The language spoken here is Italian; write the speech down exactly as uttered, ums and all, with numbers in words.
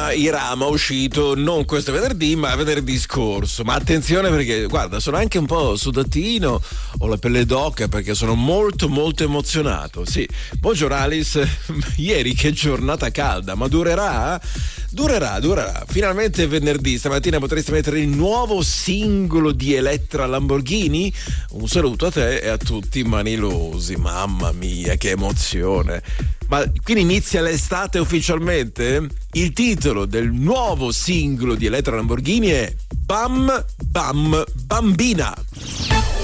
Irama, Irama uscito non questo venerdì ma venerdì scorso. Ma attenzione perché guarda, sono anche un po' sudatino, ho la pelle d'oca perché sono molto molto emozionato. Sì, buongiorno Alice, ieri che giornata calda, ma durerà? Durerà, durerà. Finalmente è venerdì, stamattina potresti mettere il nuovo singolo di Elettra Lamborghini? Un saluto a te e a tutti i manilosi, mamma mia che emozione. Ma quindi inizia l'estate ufficialmente? Il titolo del nuovo singolo di Elettra Lamborghini è Bam Bam Bambina.